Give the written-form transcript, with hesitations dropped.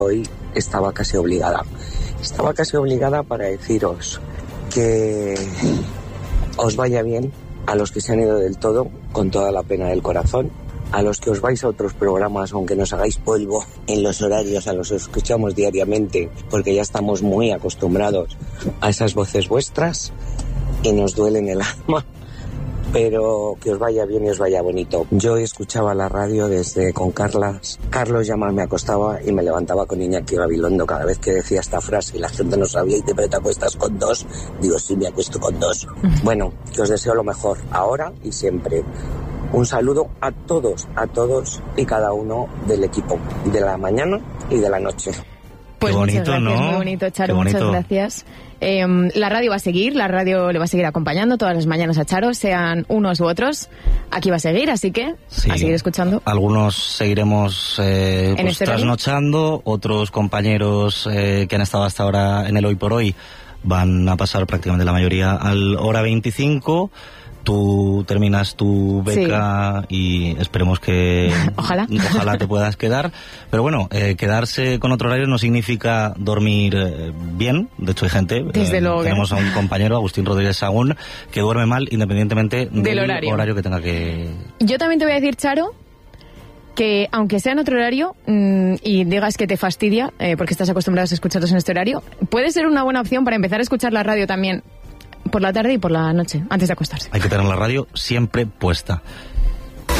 Hoy estaba casi obligada. Estaba casi obligada para deciros que os vaya bien a los que se han ido del todo, con toda la pena del corazón. A los que os vais a otros programas, aunque nos hagáis polvo en los horarios a los que escuchamos diariamente, porque ya estamos muy acostumbrados a esas voces vuestras y nos duelen el alma. Pero que os vaya bien y os vaya bonito. Yo escuchaba la radio desde con Carlos ya más me acostaba y me levantaba con Iñaki Gabilondo cada vez que decía esta frase y la gente no sabía, y te acuestas con 2, digo sí, me acuesto con 2. Bueno, que os deseo lo mejor ahora y siempre. Un saludo a todos y cada uno del equipo, de la mañana y de la noche. Pues qué bonito, muchas gracias, ¿no? Muy bonito, Charo, Qué bonito. muchas gracias. La radio va a seguir, la radio le va a seguir acompañando todas las mañanas a Charo, sean unos u otros. Aquí va a seguir, así que Sí. a seguir escuchando. Algunos seguiremos este horario? trasnochando, otros compañeros que han estado hasta ahora en el Hoy por Hoy van a pasar prácticamente la mayoría al hora 25. Tú terminas tu beca y esperemos que Ojalá te puedas quedar. Pero bueno, quedarse con otro horario no significa dormir bien. De hecho hay gente, Desde luego. tenemos a un compañero, Agustín Rodríguez Sagún, que duerme mal independientemente del horario que tenga que... Yo también te voy a decir, Charo, que aunque sea en otro horario y digas que te fastidia porque estás acostumbrado a escucharlos en este horario, puede ser una buena opción para empezar a escuchar la radio también por la tarde y por la noche, antes de acostarse. Hay que tener la radio siempre puesta.